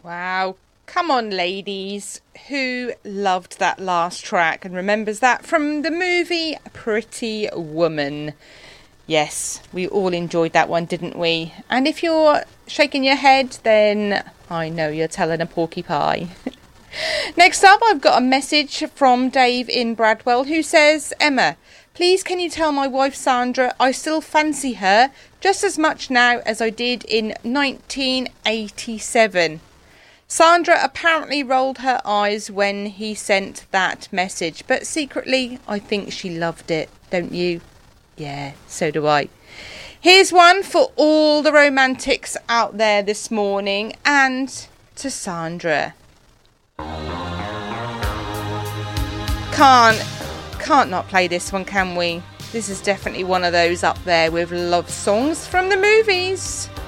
Wow. Come on, ladies. Who loved that last track and remembers that from the movie Pretty Woman? Yes, we all enjoyed that one, didn't we? And if you're shaking your head, then I know you're telling a porky pie. Next up, I've got a message from Dave in Bradwell who says, Emma, please can you tell my wife Sandra I still fancy her just as much now as I did in 1987. Sandra apparently rolled her eyes when he sent that message, but secretly I think she loved it, don't you? Yeah, so do I. Here's one for all the romantics out there this morning and to Sandra. Can't not play this one, can we? This is definitely one of those up there with love songs from the movies.